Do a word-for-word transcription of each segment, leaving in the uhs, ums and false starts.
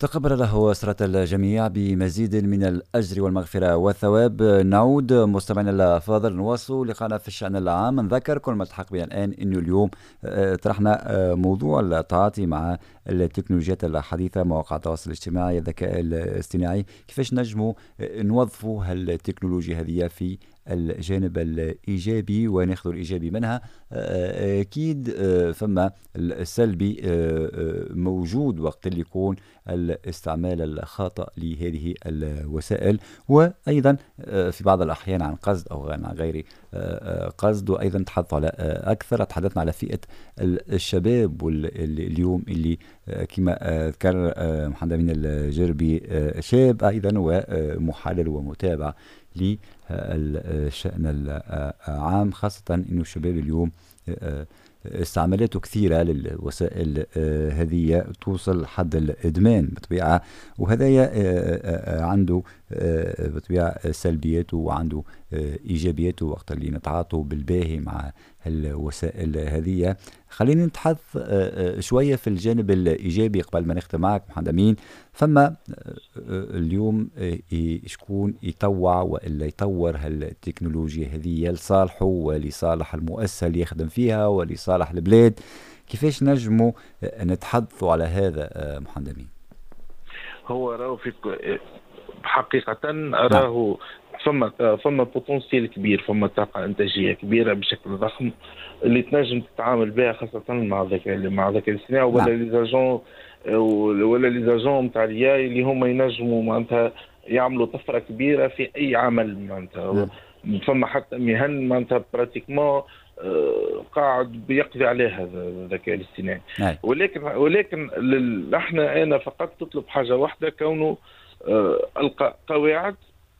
تقبل له أسرة الجميع بمزيد من الأجر والمغفرة والثواب. نعود مستمعينا الأفاضل نواصل لقاءنا في الشأن العام. نذكر كل ما التحق بنا الآن أنه اليوم طرحنا موضوع التعاطي مع التكنولوجيات الحديثة، مواقع التواصل الاجتماعي، الذكاء الاصطناعي، كيفاش نجموا نوظفوا هالتكنولوجيا هذه في الجانب الإيجابي وناخذ الإيجابي منها. أكيد فما السلبي موجود وقت اللي يكون الاستعمال الخاطئ لهذه الوسائل، وأيضا في بعض الأحيان عن قصد أو عن غير قصد. وأيضا تحدث على أكثر تحدثنا على فئة الشباب واليوم اللي كما ذكر محمد أمين الجربي شاب أيضا ومحلل ومتابع للشأن العام، خاصة أنه الشباب اليوم استعمالاته كثيرة للوسائل هذه توصل حد الإدمان بطبيعة، وهذا عنده بطبيعة سلبياته وعنده إيجابياته وقت اللي نتعاطوا بالباهي مع الوسائل هذه. خلينا نتحدث شوية في الجانب الإيجابي قبل ما نختم معك محمد أمين. فما اليوم شكون يطوع وإلا يطور هالتكنولوجيا هذه لصالحه ولصالح المؤسسة اللي يخدم فيها ولصالح البلاد، كيفاش نجموا نتحدثوا على هذا محمد أمين؟ هو راه في حقيقة راه فما فما بوتنسيال كبير، فما طاقة إنتاجية كبيرة بشكل ضخم اللي تنجم تتعامل بها، خاصة مع الذكاء مع الذكاء الاصطناعي ولا لي زاجون ولا لي زاجون نتاع الياي اللي هما ينجموا معناتها يعملوا طفرة كبيرة في أي عمل. معناتها فما حتى مهن معناتها براتيكمون قاعد بيقضي عليها الذكاء الاصطناعي. ولكن ولكن احنا انا فقط تطلب حاجة واحدة، كونه ألقى قواعد.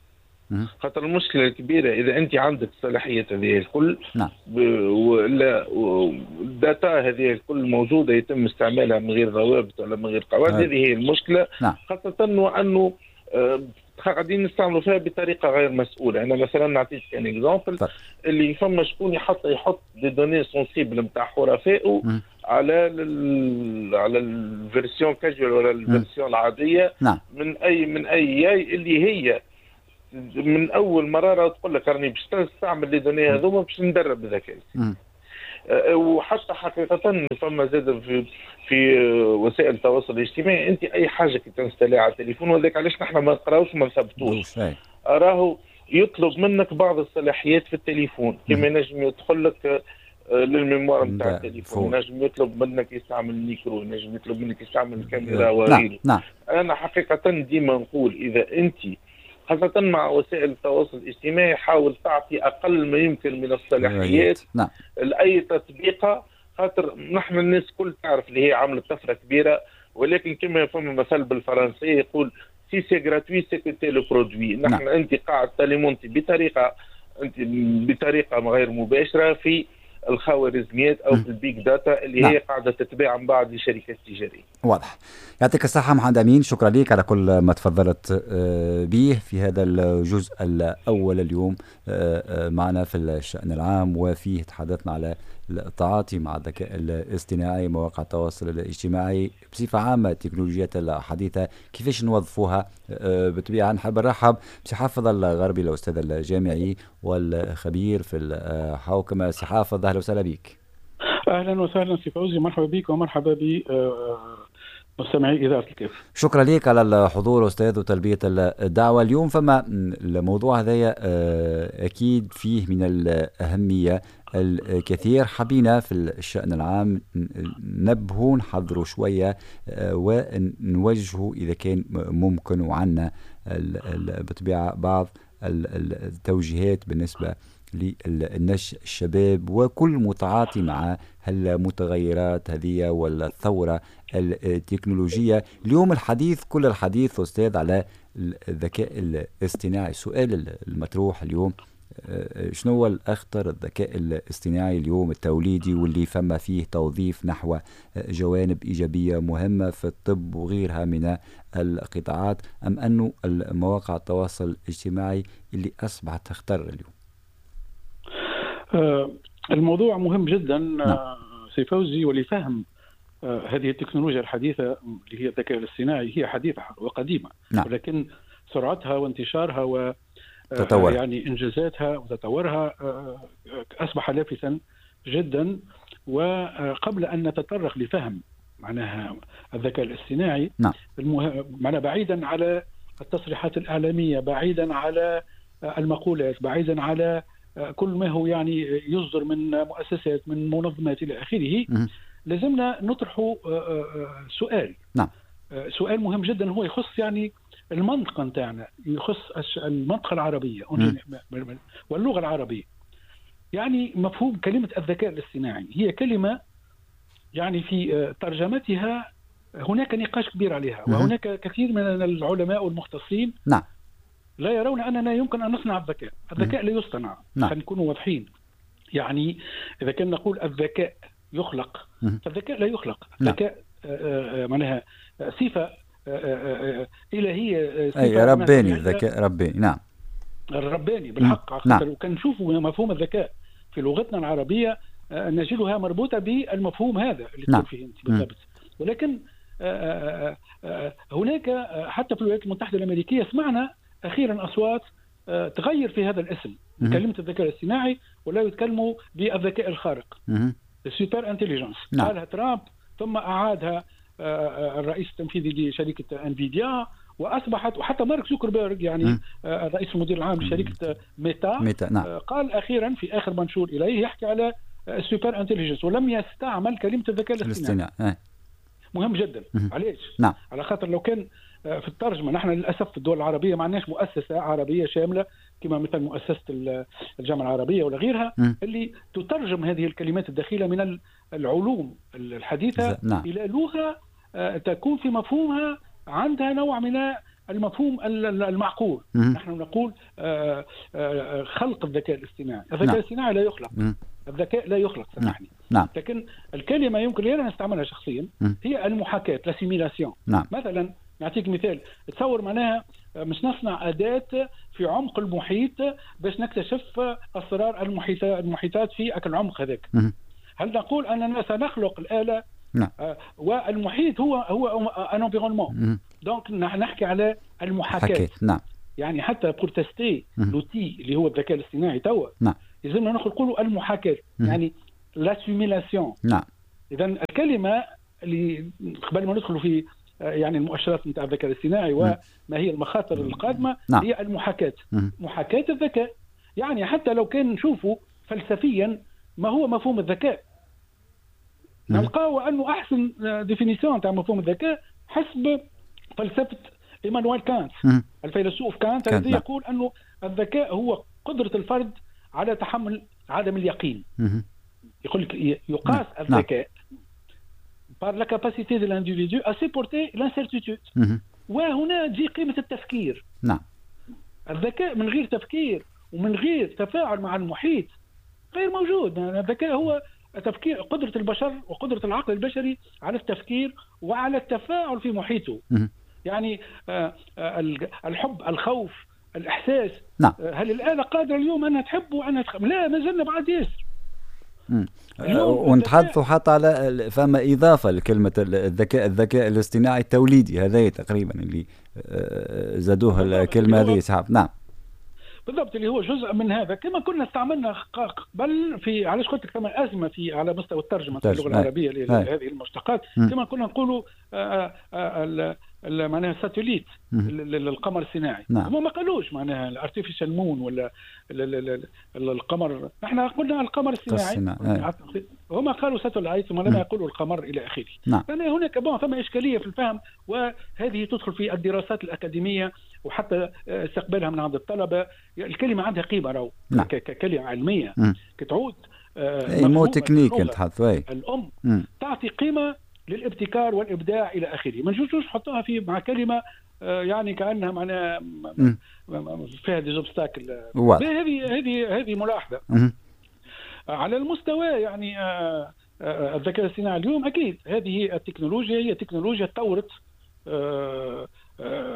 خاطر المشكلة الكبيرة إذا أنت عندك صلاحية هذه الكل نعم. ولا الداتا هذه الكل موجودة يتم استعمالها من غير ضوابط ولا من غير قواعد، هذه هي المشكلة. نعم. خاصة وأنه قاعدين نستعملوا فيها بطريقة غير مسؤولة. أنا مثلا نعطيك كان إكزامبل اللي فما شكون يحط يحط دي دوني سونسيبل نتاع حرفائه على على الفيرسيون كاجوال ولا الفيرسيون العادية. نعم. من أي من أي اللي هي من اول مره تقول لك راني باش تستعمل لي دوني هذوما باش ندرب ذكائي. أه وحتى حقيقه فما زاد في في وسائل التواصل الاجتماعي انت اي حاجه كي تنستلي على التليفون، وذاك علاش نحن ما نقراوش وما نثبتوش. راهو يطلب منك بعض الصلاحيات في التليفون، كما نجم يدخل لك للميموار نتاع التليفون، نجم يطلب منك يستعمل الميكرو، نجم يطلب منك يستعمل الكاميرا وغيره. نعم. انا حقيقه ديما نقول اذا انت خاصة مع وسائل التواصل الاجتماعي حاول تعطي أقل ما يمكن من الصلاحيات نعم. لأي تطبيقة، خاطر نحن الناس كل تعرف اللي هي عملت طفرة كبيرة. ولكن كما يفهم مثل بالفرنسي يقول سي سي غراتوي سي كوتي لو برودوي. نحن أنت قاعد تاليمونتي بطريقة أنت بطريقة غير مباشرة في الخوارزميات او في البيج داتا اللي نعم. هي قاعده تتباع من بعض لشركات تجاريه. واضح. يعطيك الصحه محمد امين، شكرا لك على كل ما تفضلت به في هذا الجزء الاول اليوم معنا في الشأن العام، وفيه تحدثنا على التعاطي مع الذكاء الاصطناعي، مواقع التواصل الاجتماعي بصفه عامه، التكنولوجيات الحديثه كيفاش نوظفوها. بالطبيعه نحب نرحب بسي حافظ الغربي الاستاذ الجامعي والخبير في الحوكمه. سي حافظ اهلا وسهلا بك. اهلا وسهلا سي فوزي، مرحبا بك ومرحبا ب مستمعي اذاعه الكاف. شكرا لك على الحضور استاذ وتلبيه الدعوه. اليوم فما الموضوع هذايا اكيد فيه من الاهميه الكثير، حبينا في الشأن العام نبهوا نحضروا شويه ونوجهوا اذا كان ممكن، وعنا بطبيعه بعض التوجيهات بالنسبه للنشء الشباب وكل متعاطي مع المتغيرات هذه والثورة التكنولوجية. اليوم الحديث كل الحديث أستاذ على الذكاء الاصطناعي. السؤال المطروح اليوم شنو هو الأخطر الذكاء الاصطناعي اليوم التوليدي واللي فما فيه توظيف نحو جوانب إيجابية مهمة في الطب وغيرها من القطاعات، أم أنه المواقع التواصل الاجتماعي اللي أصبحت تختار اليوم؟ الموضوع مهم جدا نعم. سي فوزي، ولفهم هذه التكنولوجيا الحديثة اللي هي الذكاء الاصطناعي هي حديثة وقديمة، نعم. ولكن سرعتها وانتشارها و تطور. يعني إنجازاتها وتطورها أصبح لافتا جدا. وقبل أن نتطرق لفهم معناها الذكاء الاصطناعي، نعم. المه... معناها بعيدا على التصريحات الإعلامية، بعيدا على المقولات، بعيدا على كل ما هو يعني يصدر من مؤسسات من منظمات إلى آخره، لازمنا نطرح سؤال. نعم. سؤال مهم جدا هو يخص يعني المنطقة نتاعنا، يخص المنطقة العربية واللغة العربية. يعني مفهوم كلمة الذكاء الاصطناعي هي كلمة يعني في ترجمتها هناك نقاش كبير عليها، وهناك كثير من العلماء والمختصين نعم. لا يرون أننا يمكن أن نصنع الذكاء. الذكاء لا يصنع. نعم. خلينا نكون واضحين. يعني إذا كان نقول الذكاء يخلق، فالذكاء لا يخلق. الذكاء معناها صفة إلهية، أي رباني. الذكاء رباني. نعم. الرباني بالحق. نعم. وكان نشوفوا مفهوم الذكاء في لغتنا العربية نجدها مربوطة بالمفهوم هذا اللي تقول فيه أنت بالضبط. ولكن هناك حتى في الولايات المتحدة الأمريكية سمعنا أخيرا أصوات تغير في هذا الاسم، كلمة الذكاء الاصطناعي، ولا يتكلموا بالذكاء الخارق، السوبر انتليجنس. قالها ترامب ثم أعادها الرئيس التنفيذي لشركة انفيديا، وأصبحت وحتى مارك زوكربيرغ يعني الرئيس المدير العام لشركة ميتا, ميتا. نعم. قال أخيرا في آخر منشور إليه يحكي على السوبر انتليجنس، ولم يستعمل كلمة الذكاء الاصطناعي. مهم جدا. علاش؟ نعم. على خاطر لو كان في الترجمة، نحن للأسف في الدول العربية ما عندناش مؤسسة عربية شاملة كما مثل مؤسسة الجامعة العربية ولا غيرها م. اللي تترجم هذه الكلمات الدخيلة من العلوم الحديثة نعم. إلى لغة تكون في مفهومها عندها نوع من المفهوم المعقول. م. نحن نقول خلق الذكاء الاصطناعي. الذكاء نعم. الاصطناعي لا يخلق. م. الذكاء لا يخلق سامحني. نعم. لكن الكلمة يمكن لي أنا نستعملها شخصيا م. هي المحاكاة، لاسيميلاسيون. نعم. مثلا نعطيك مثال، تصور معناها مش نصنع أداة في عمق المحيط باش نكتشف أسرار المحيطات في العمق هذاك. هل نقول أننا سنخلق الآلة؟ نعم. والمحيط هو هو ان انفيرونمون، دونك نحكي على المحاكاة. نعم. يعني حتى بور تيستي لوتي اللي هو الذكاء الاصطناعي توا نعم. لازمنا نقولوا المحاكاة، يعني لاسيميلاسيون. نعم. إذا الكلمة اللي قبل ما ندخل في يعني المؤشرات نتاع الذكاء الاصطناعي وما هي المخاطر القادمة، نعم. هي المحاكاة. محاكاة الذكاء، يعني حتى لو كان نشوفوا فلسفيا ما هو مفهوم الذكاء، نلقاه أنه أحسن ديفينيسيون تاع مفهوم الذكاء حسب فلسفة إيمانويل كانت، الفيلسوف كانت الذي يقول أنه الذكاء هو قدرة الفرد على تحمل عدم اليقين. يقول لك يقاس نعم. الذكاء par la capacité de l'individu à supporter l'incertitude. وهنا تجي قيمة التفكير. نعم. الذكاء من غير تفكير ومن غير تفاعل مع المحيط غير موجود. الذكاء هو تفكير، قدرة البشر وقدرة العقل البشري على التفكير وعلى التفاعل في محيطه. يعني الحب، الخوف، الإحساس. نعم. هل الآلة قادرة اليوم أنها تحب وأنها تخاف؟ لا، ما زلنا بعد ياسر. ونتحدثوا حتى على فما إضافة لكلمة الذكاء الذكاء الاصطناعي التوليدي، هذا تقريبا اللي زادوها الكلمة هذه سحاب. نعم بالضبط، اللي هو جزء من هذا كما كنا استعملنا قبل في، علاش قلت لك ثم أزمة في على مستوى الترجمة في اللغة العربية لهذه المشتقات، كما كنا نقولوا معناها الساتليت للقمر الصناعي. نعم. هم ما قالوش معناها الارتيفيشال مون ولا القمر، نحن قلنا القمر الصناعي، هم قالوا ساتلايت ثم لم يقولوا القمر الى اخره. نعم. يعني هناك بون ثم اشكاليه في الفهم، وهذه تدخل في الدراسات الاكاديميه وحتى استقبالها من عند الطلبه. الكلمه عندها قيمه راهو. نعم. ككلمه علميه كتعود مو تكنيك نتحدثوا الام م. تعطي قيمه للابتكار والابداع الى اخره. ما نجوش نحطوها في مع كلمه يعني كانها معناها فيها دي زوبستاكل. هذه هذه هذه ملاحظه. م. على المستوى يعني الذكاء الاصطناعي اليوم اكيد هذه التكنولوجيا هي تكنولوجيا تطورت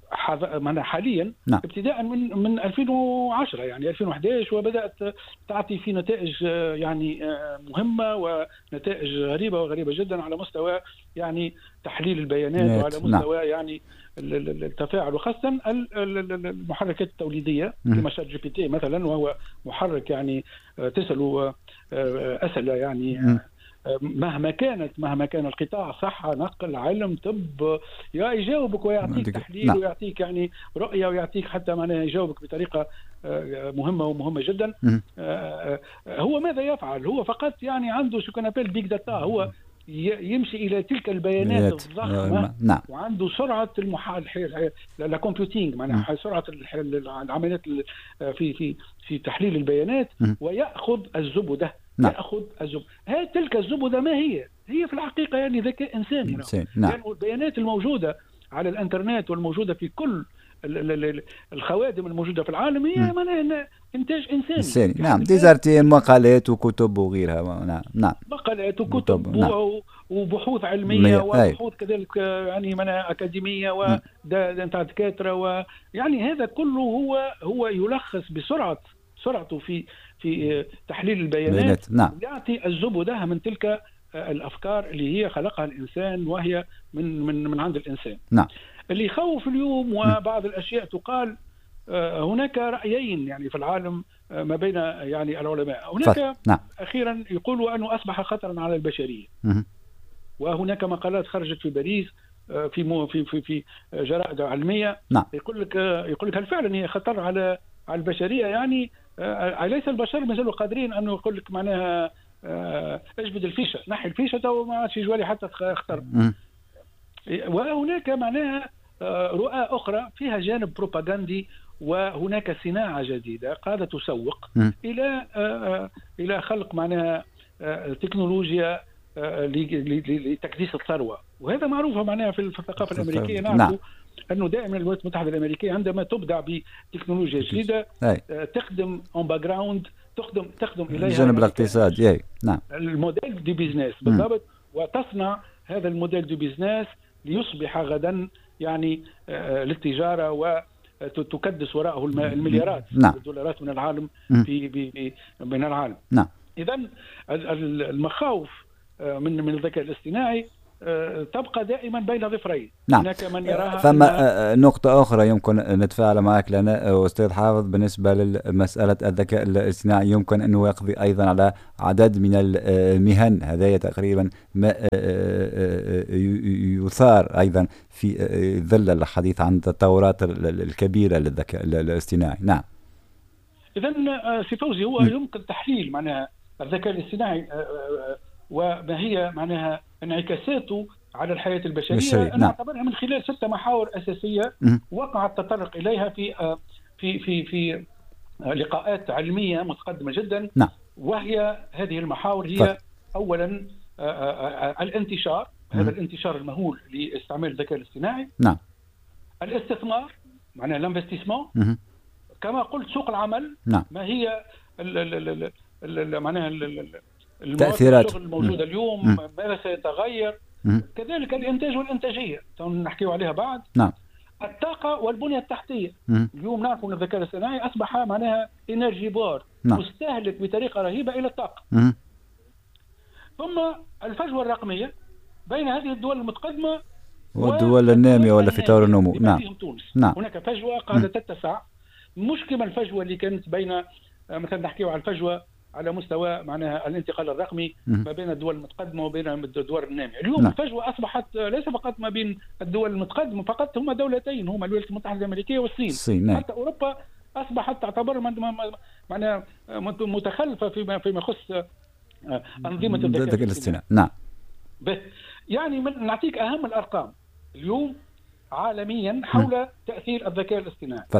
معناها حاليا نعم. ابتداء من من ألفين وعشرة يعني ألفين وأحد عشر، وبدات تعطي في نتائج يعني مهمه ونتائج غريبه وغريبه جدا على مستوى يعني تحليل البيانات نت. وعلى مستوى نعم. يعني التفاعل، وخاصه المحركات التوليديه كما شات جي بي تي مثلا، وهو محرك يعني تسأل اسئله يعني م. مهما كانت مهما كان القطاع، صحة، نقل، علم، طب، يا يجاوبك ويعطيك تحليل نعم. ويعطيك يعني رؤية ويعطيك حتى معناها يجاوبك بطريقة مهمة ومهمة جدا. م. هو ماذا يفعل؟ هو فقط يعني عنده شو كان بيل بيج داتا، هو يمشي إلى تلك البيانات الضخمة نعم. وعنده سرعة المحال لا كومبيوتينج معناها سرعة العمليات في في في تحليل البيانات م. ويأخذ الزبدة نعم. يأخذ الزبدة. هذه تلك الزبدة ما هي؟ هي في الحقيقة يعني ذكاء إنساني إنسان. نعم. يعني البيانات الموجودة على الإنترنت والموجودة في كل الخوادم الموجودة في العالم هي معناها إنتاج إنساني, إنساني. نعم. ديزارتين مقالات وكتب وغيرها. نعم نعم مقالات وكتب نعم. وبحوث علمية وبحوث كذلك يعني معناها أكاديمية ونتاع دكاترة، ويعني هذا كله هو هو يلخص بسرعة سرعته في في تحليل البيانات نعم. يعطي الزبدة من تلك الأفكار اللي هي خلقها الإنسان وهي من من من عند الإنسان. نعم. اللي يخوف اليوم وبعض الأشياء تقال هناك رأيين يعني في العالم ما بين يعني العلماء. هناك نعم. أخيرا يقولوا أنه أصبح خطرا على البشرية. م- وهناك مقالات خرجت في باريس في مو في في في جرائد علمية نعم. يقول لك يقول لك هل فعلا هي خطر على على البشرية؟ يعني أليس البشر ما زالوا قادرين أنه يقول لك معناها اجبد الفيشة، نحي الفيشة وما عادش يجوالي حتى خطر. وهناك معناها رؤى أخرى فيها جانب بروباغاندي، وهناك صناعة جديدة قاعدة تسوق م. إلى إلى خلق معناها تكنولوجيا لتكديس الثروة، وهذا معروف معناها في الثقافة الأمريكية. نعرف نعم. أنه دائما الولايات المتحدة الأمريكية عندما تبدع بتكنولوجيا جديدة تخدم اون باك جراوند تخدم تخدم إليها الجانب الاقتصادي. نعم. الموديل دي بيزنس بالضبط، وتصنع هذا الموديل دي بيزنس ليصبح غدا يعني للتجارة وتكدس وراءه المليارات نعم. الدولارات من العالم في بي من العالم. نعم. إذن المخاوف من من الذكاء الاصطناعي تبقى دائما بين ظفرين. نعم. هناك من يراها فما نقطة أخرى يمكن نتفاعل معك لنا أستاذ حافظ بالنسبة لمسألة الذكاء الاصطناعي، يمكن أنه يقضي أيضا على عدد من المهن. هذا تقريبا ما يثار أيضا في ظل الحديث عن التطورات الكبيرة للذكاء الاصطناعي. نعم. إذن سي فوزي هو م. يمكن تحليل معناها الذكاء الاصطناعي وما هي معناها انعكاساته على الحياة البشرية. أنا نعم. أعتبرها من خلال ستة محاور أساسية م. وقع التطرق إليها في في في في لقاءات علمية متقدمة جدا. نعم. وهي هذه المحاور هي ف... أولا الانتشار، م. هذا الانتشار المهول لاستعمال الذكاء الاصطناعي. نعم. الاستثمار معناها الانفستيسمون، كما قلت سوق العمل. نعم. ما هي ال ال ال معناها التأثيرات الموجودة م. اليوم م. ماذا سيتغير. م. كذلك الإنتاج والإنتاجية نحكي عليها بعد. نعم. الطاقة والبنية التحتية. م. اليوم نعرف أن الذكاء الاصطناعي أصبح معناها إنرجي بار. نعم. مستهلك بطريقة رهيبة إلى الطاقة. م. ثم الفجوة الرقمية بين هذه الدول المتقدمة والدول النامية ولا في طور النمو. نعم. نعم. هناك فجوة قاعدة تتسع، مش كما الفجوة اللي كانت بين مثلا نحكي على الفجوة على مستوى معناها الانتقال الرقمي م. ما بين الدول المتقدمة وبين الدول النامية. اليوم نعم. الفجوة أصبحت ليس فقط ما بين الدول المتقدمة فقط، هما دولتين، هما الولايات المتحدة الأمريكية والصين. الصين. نعم. حتى أوروبا أصبحت تعتبر معناها متخلفة فيما فيما يخص أنظمة الذكاء الاصطناعي. نعم. يعني من نعطيك أهم الأرقام اليوم عالميا حول م. تأثير الذكاء الاصطناعي. ف...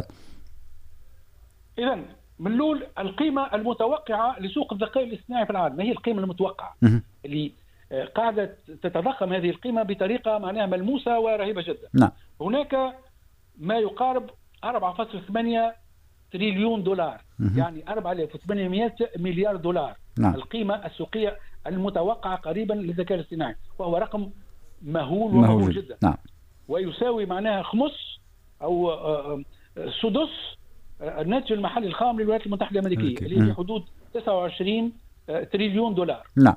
إذن من لول القيمة المتوقعة لسوق الذكاء الاصطناعي في العالم، ما هي القيمة المتوقعة م. اللي قاعدة تتضخم هذه القيمة بطريقة معناها ملموسة ورهيبة جدا. نعم. هناك ما يقارب أربعة فاصلة ثمانية تريليون دولار، م. يعني أربعة آلاف وثمانمائة مليار دولار. نعم. القيمة السوقية المتوقعة قريبا للذكاء الاصطناعي، وهو رقم مهول ومهول ومهول جدا. نعم. ويساوي معناها خمس او سدس الناتج المحلي الخام للولايات المتحده الامريكيه اللي في حدود تسعة وعشرين تريليون دولار. نعم.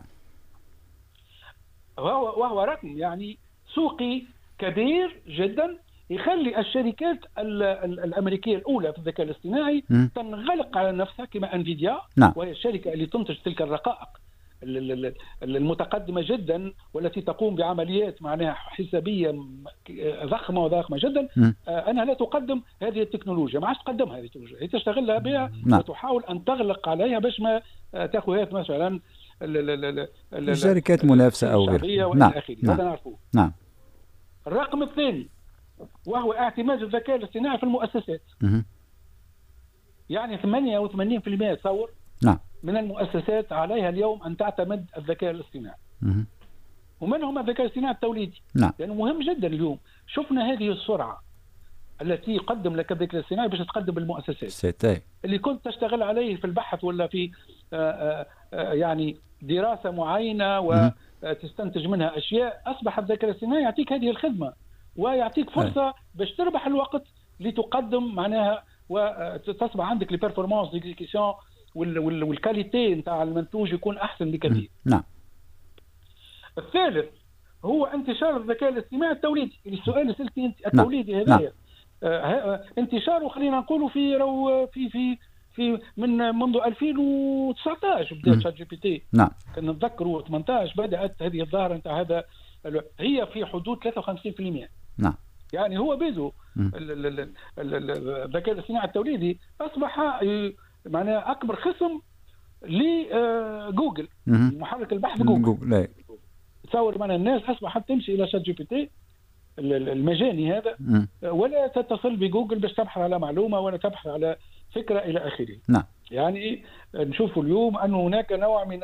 وهو وهو رقم يعني سوقي كبير جدا، يخلي الشركات الامريكيه الاولى في الذكاء الاصطناعي م. تنغلق على نفسها كما انفيديا. نعم. وهي الشركه اللي تنتج تلك الرقائق المتقدمه جدا والتي تقوم بعمليات معناها حسابيه ضخمه وضخمه جدا. م. انها لا تقدم هذه التكنولوجيا، ما عادش تقدمها هذه التكنولوجيا، هي تشتغلها بها. نعم. وتحاول ان تغلق عليها باش ما تاخذ مثلا الشركات منافسه او غيرها. نعم. نعم. هذا نعرفوه. نعم. الرقم الثاني وهو اعتماد الذكاء الاصطناعي في المؤسسات. م. يعني ثمانية وثمانين بالمئة تصور. نعم. من المؤسسات عليها اليوم أن تعتمد الذكاء الاصطناعي. م. ومنهم الذكاء الاصطناعي التوليدي. نعم. لأنه يعني مهم جدا اليوم. شفنا هذه السرعة التي يقدم لك الذكاء الاصطناعي باش تقدم بالمؤسسات. سيتي. اللي كنت تشتغل عليه في البحث ولا في آآ آآ يعني دراسة معينة وتستنتج منها أشياء، أصبح الذكاء الاصطناعي يعطيك هذه الخدمة ويعطيك فرصة أي. باش تربح الوقت لتقدم معناها وتصبح عندك البيرفورمانس ديكسيكسيون والكاليتي نتاع المنتوج يكون احسن بكثير. نعم. الثالث هو انتشار الذكاء الاصطناعي التوليدي. السؤال اللي سالتني انت التوليدي هذا. نعم. آه انتشاره خلينا نقولوا في رو في في في من منذ ألفين وتسعطاش بدات شات جي بي تي. نعم. كنا نتذكروا ثمانية عشر بدات هذه الظاهره نتاع هذا، هي في حدود ثلاثة وخمسين بالمئة. نعم. يعني هو بيزو الذكاء الاصطناعي التوليدي اصبح معناها اكبر خصم لجوجل، محرك البحث جوجل. جوجل. تصور معنا الناس اصبحت تمشي الى شات جي بي تي المجاني هذا م. ولا تتصل بجوجل باش تبحث على معلومه ولا تبحث على فكره الى اخره. نعم. يعني نشوف اليوم ان هناك نوع من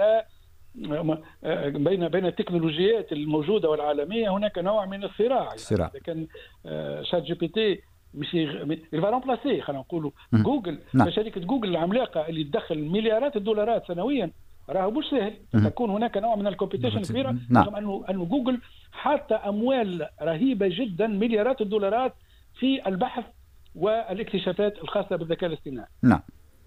بين بين التكنولوجيات الموجوده والعالميه هناك نوع من الصراع. الصراع. يعني كان شات جي بي تي مش يفا رومبلاسي خلينا نقولوا جوجل. نعم. شركه جوجل العملاقه اللي تدخل مليارات الدولارات سنويا راهو مش سهل تكون هناك نوع من الكومبيتيشن كبيره. نعم. انه انه جوجل حتى اموال رهيبه جدا مليارات الدولارات في البحث والاكتشافات الخاصه بالذكاء الاصطناعي. نعم.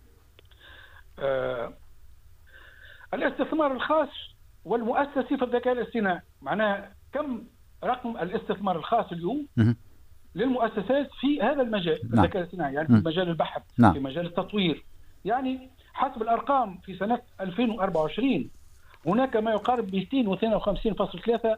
آه الاستثمار الخاص والمؤسسي في الذكاء الاصطناعي، معناها كم رقم الاستثمار الخاص اليوم م- للمؤسسات في هذا المجال في نعم. الذكاء الاصطناعي، يعني في مجال البحث. نعم. في مجال التطوير. يعني حسب الارقام في سنه ألفين وأربعة وعشرين هناك ما يقارب مئتين واثنين وخمسين فاصلة ثلاثة